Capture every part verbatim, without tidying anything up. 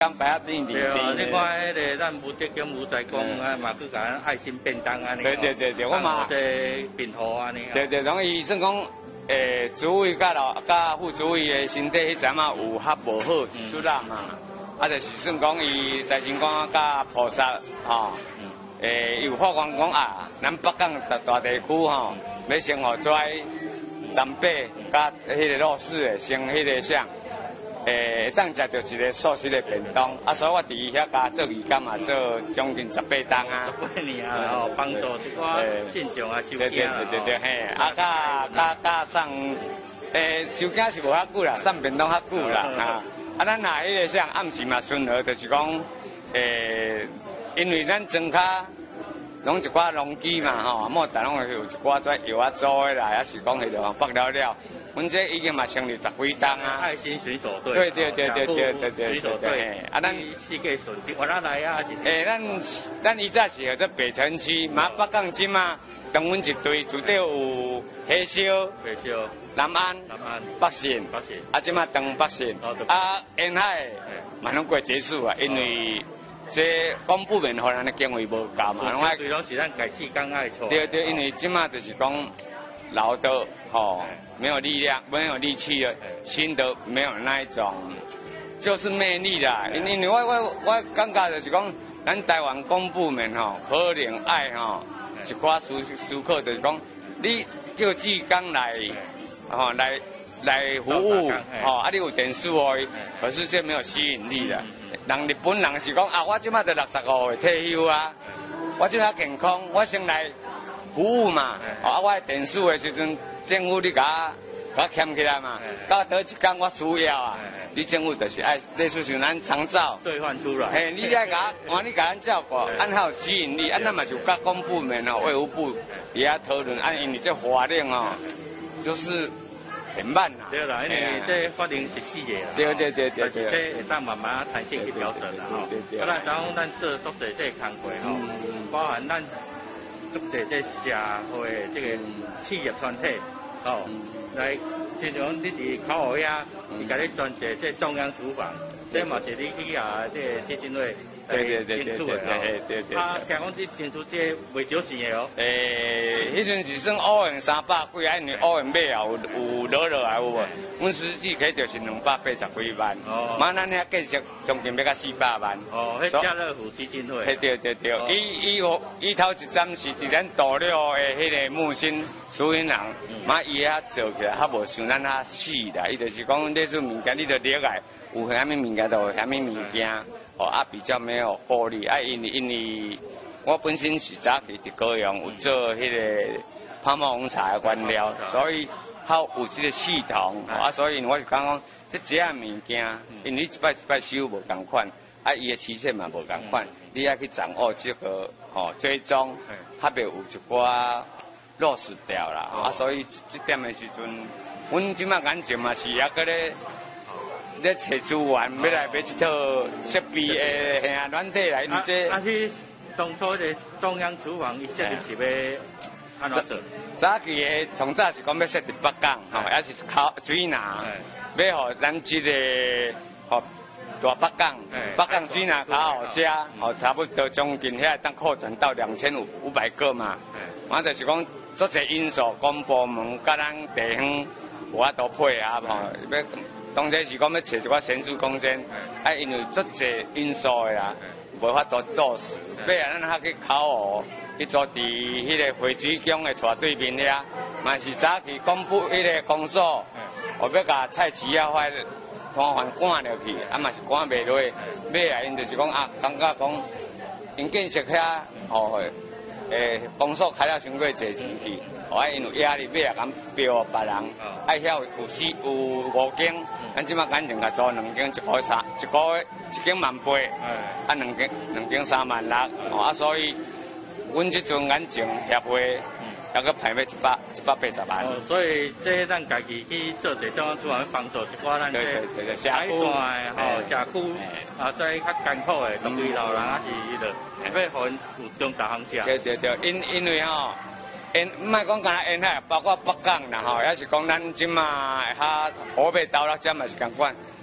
刚白啊变对啊，你看迄个咱吴德金吴仔公啊，嘛去甲咱爱心便当安尼。 对对对对，我嘛这平和安尼。 对对，拢伊算讲，诶，主委甲老甲副主委的身体迄阵嘛有较无好出啦嘛，啊，就是算讲伊财神官甲菩萨吼，诶，有发愿讲啊，咱北港大大地区吼，要先互跩长辈甲迄个弱势的先迄个啥。诶，当食着一个素食的便当，啊，所以我伫遐甲做义工嘛，做将近十八档啊。 十八年啊，哦，帮助一寡信众啊，收惊啦。 对对对对嘿，啊，甲甲甲送，诶，收惊是无遐久啦，送便当较久啦，啊，啊，咱若迄个啥暗时嘛顺和，就是讲，诶，因为咱庄卡拢一寡农机嘛吼，莫但拢有一寡跩药啊做的啦，还是讲迄个北了了。阮这已经嘛成立十几档啊！ 爱心水手队， 对对对对对对对水手队啊，咱世界顺利，我哪来啊？ 诶，咱咱以前是号做北城区，马北港即嘛，同阮一队主队有黑烧、 黑烧、 南安、 南安、 北信、 北信， 啊，即嘛东北信，啊，沿海嘛拢过结束啊，因为这公部门互咱的经费无够嘛， 拢对拢是咱家己刚爱错。 对对，因为即嘛就是讲老的吼。没有力量，没有力气了，新的没有那一种，就是魅力啦。因因为我我我感觉就是讲，咱台湾公部门吼，可能爱吼一寡思思考，就是讲，你叫志工来，吼来来服务，吼啊你有电视哦，可是这没有吸引力啦。人日本人是讲啊，我即马才六十五岁退休啊，我即马健康，我先来服务嘛，啊我电视的时阵。政府你甲甲欠起来嘛，到倒一天我需要啊，你政府就是爱类似像咱长照兑换出来， 嘿，你爱甲我你甲咱照顾，按好有吸引力，按咱嘛是有甲公部门哦、卫福部底下讨论，按因为这法令哦，就是很慢啦。 对啦，因为这法令是四个啦。 对对对对对。 这会当慢慢弹性去调整啦吼。对对。啊，咱讲咱做足侪这工作吼，包含咱。足侪这社会这个企业团体，哦，来，亲像你伫口号遐，伊甲你专设这中央厨房，这嘛是你去啊这基金会对对对对对对对对。他听讲这进出这袂少钱的哦。诶， 迄阵是算乌元三百几，啊，因为乌元买啊有有落落来有无？阮实际起就是两百八十几万，哦，嘛咱遐计值将近要到四百万。 哦，迄家乐福基金会。 对对对对，伊伊伊头一站是伫咱大了的迄个木星苏云人，嘛伊遐做起来较无像咱遐死啦，伊就是讲你做物件你着了解，有虾米物件就有虾米物件。哦啊，比较没有获利啊，因为因为我本身是早期伫高雄有做迄个泡沫红茶的原料，所以较有即个系统啊，所以我是讲讲这几样物件，因为一摆一摆收无共款，啊，伊的期限嘛无共款，你要去掌握这个哦追踪，较袂有一寡落实掉啦，啊，所以这点的时阵，阮即马眼睛嘛是还搁咧。咧找资源，要来买一套设备诶，吓软体来，你这。 啊，去当初的中央厨房，伊设立是要安怎做？ 早期诶，从早是讲要设伫北港，吼，也是靠水拿，要互咱即个吼大北港，北港水拿较好食，吼，差不多将近遐当扩展到两千五五百个嘛。我就是讲，做些因素，公部门甲咱地方有法度配合，吼，要。当初是讲要找一寡先进公司，啊，因为足侪因素的啦，无法度落实。要啊，咱还去考哦，去做伫迄个惠水乡的斜对面遐，嘛是早期公布迄个公所，我要甲菜市啊发摊贩赶落去，啊嘛是赶袂落。要啊，因就是讲啊，感觉讲因建设遐哦，诶，公所开了伤过侪钱去。我因有压力，要也敢标别人，爱遐有有四有五间，咱即马赶紧甲租两间，一个三，一个月一间万八，啊两间两间三万六，啊所以，阮即阵眼镜协会，还阁排要一百一百八十万。 哦，所以这咱家己去做者中央厨房帮助一寡咱这海线的吼社区，啊在较艰苦的各位老人啊是迄落，要互因有中大行食。 对对对，因因为吼。沿唔系讲干那沿海，包括北港啦吼，也是讲咱即马哈河北岛啦，这嘛是共款。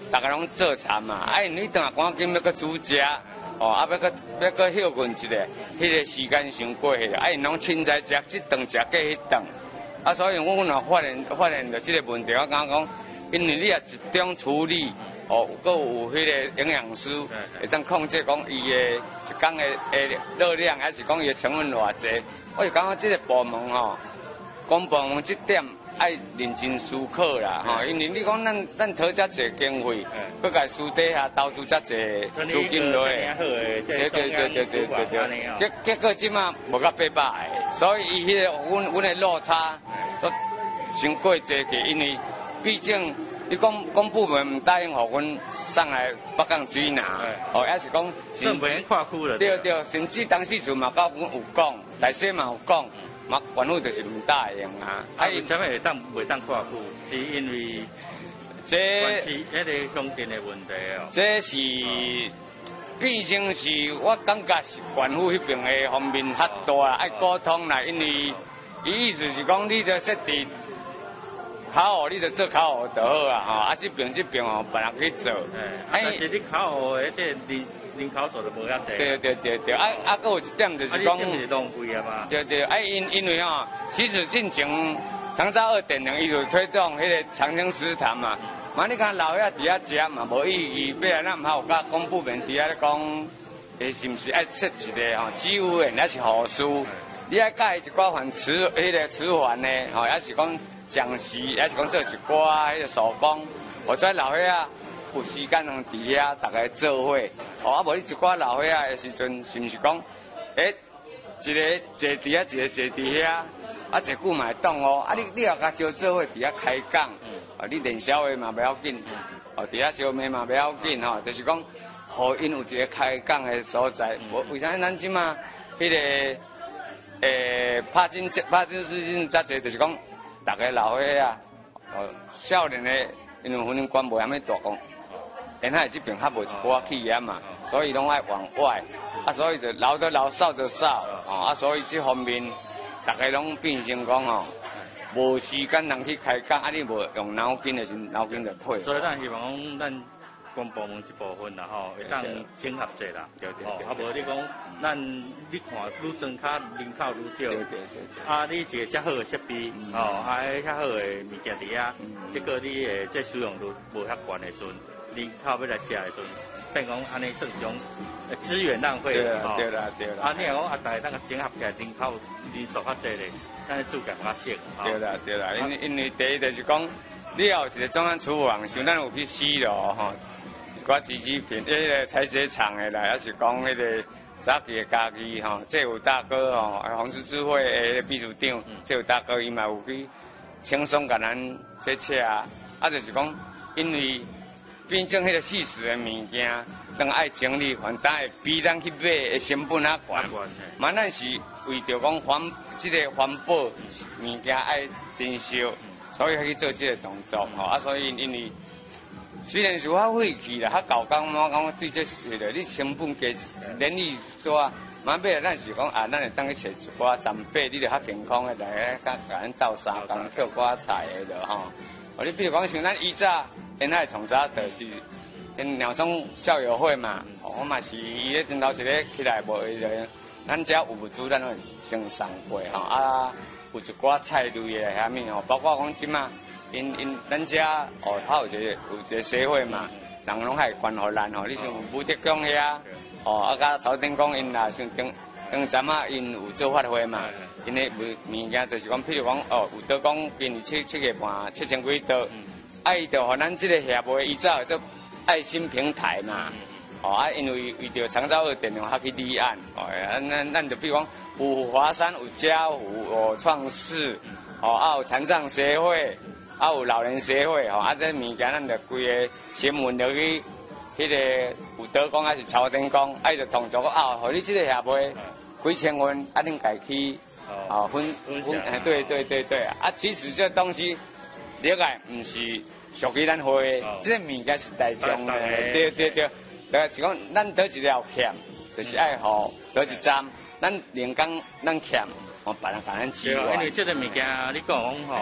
大家拢做餐嘛，啊，因你等下赶紧要搁煮食，哦，啊，要搁要搁休困一下，迄个时间伤过去了，啊，因拢凊彩食，即顿食过迄顿，啊，所以我若发现发现到即个问题，我感觉讲，因为你也集中处理。哦，搁有迄个营养师会当控制讲伊的一工的诶热量，还是讲伊的成分偌济。我就感觉即个部门吼，公部门即点爱认真思考啦吼，因为你讲咱咱讨遮济经费，搁甲私底下投资遮济资金落去，对对对对对对对，结结果即马无到八百个，所以伊迄个阮阮的落差，都伤过济个，因为毕竟。你讲公部门唔答应，互阮送来北港水拿，哦，也是讲， 政府已经跨区了。 对对，甚至当时阵嘛，甲阮有讲，内西嘛有讲，嘛政府就是唔答应啊。 啊，为什么会当袂当跨区？是因为这关系迄个乡镇的问题哦。 这是变成是我感觉是政府迄边的方面较大，爱沟通啦，因为伊意思是讲，你着设定。考核你就做考核就好啊，吼！啊，这边这边哦，别人去做。 哎，但是你考核的这人人考数就无遐济。 对对对对，啊啊，搁有一点就是讲， 啊，是浪费啊嘛。 对对，啊因因为吼，其实进前长沙二点零伊就推动迄个长青食堂嘛，嘛你看老遐伫遐食嘛无意义，本来咱嘛有甲公部门伫遐咧讲，诶是毋是爱设一个吼，机务员还是护士，你爱教伊一寡环迟迄个迟缓呢，吼，还是讲。讲时还是讲做一寡迄个手工，或者老岁仔有时间通伫遐大家做伙，哦，啊无你一寡老岁仔的时阵，是毋是讲，诶、欸，一个坐伫遐，一个坐伫遐，啊，坐久嘛会懂哦，啊你你也甲招做伙伫遐开讲，啊你练小话嘛不要紧，哦伫遐烧麦嘛不要紧吼，就是讲，互因有一个开讲的所在，无为啥咱即马迄个诶拍金拍金事情遮济，就是讲。大家老岁啊，哦，少年的因为婚姻观无遐么大讲，因海这边较无一寡企业嘛，所以拢爱往外，啊，所以就老的老少的少，哦，啊，所以这方面大家拢变成讲哦，无时间通去开讲，啊，你无用脑筋的时，脑筋就配。 所以咱希望讲咱公部门一部分啦吼，会当整合者啦，对对对。啊，无你讲，咱你看愈增加人口愈少，对对对。啊，你一个遮好的设备，哦，啊，遐好的物件伫遐，结果你诶这使用率无遐悬的时阵，人口要来食的时阵，变讲安尼算一种资源浪费啦，吼。对啦对啦。啊，你若讲啊，大家当个整合起来，人口人数较济咧，咱做更较省。 对啦对啦，因为因为第一就是讲，你要有一个中央厨房，像咱有去试咯，吼。寡纸纸片，迄个采chế厂的啦，还是讲迄个早期的家己吼，这有大哥吼，红十字会的秘书长，这有大哥伊嘛有去轻松甲咱这车啊，啊就是讲，因为变成迄个细时的物件，咱爱整理，反正会比咱去买的成本较悬，嘛咱是为着讲环，即个环保物件爱珍惜，所以去做即个动作吼，啊所以因为。虽然是较废气啦，较搞工，我讲对这是的，你成本加人力多啊，嘛买咱是讲啊，咱会当去找一寡长辈，你就较健康的来甲甲咱斗相共捡寡菜的了吼。哦，你比如讲像咱以早，因海从早就是因鸟松校友会嘛，我嘛是伊咧顶头一个起来无伊个，咱遮有物资咱会先送过吼啊，有一寡菜类的遐物吼，包括讲即马。因因咱遮哦，还有一个有一个社会嘛，人拢还关互咱吼。你像武德宫遐，哦，啊，甲朝天宫因啦，像顶顶阵啊，因有做法会嘛，因诶物物件就是讲，譬如讲哦，有刀讲今年七七月半七千几刀，啊，伊就互咱即个协会依照做爱心平台嘛，哦啊，因为为着长沙二点零较去立案，哦，咱咱就比如讲有华山有家湖有创世，哦啊有残障协会。啊，有老人协会吼，啊，这物件咱就规个新闻就去，迄个有德公还是朝天宫，啊，就同作啊，互你这个协会几千元，啊，恁家去哦分分，哎，对对对对，啊，其实这东西了解唔是属于咱会，这个物件是大众的，对对对，就是讲咱得一条欠，就是爱好得一站，咱连工咱欠，我别人甲咱支援。 因为这个物件你讲吼。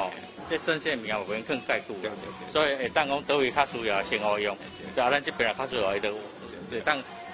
这新鲜物件有免更介久，所以会当讲倒位较需要生活用，对啊，咱这边也较需要伊就会当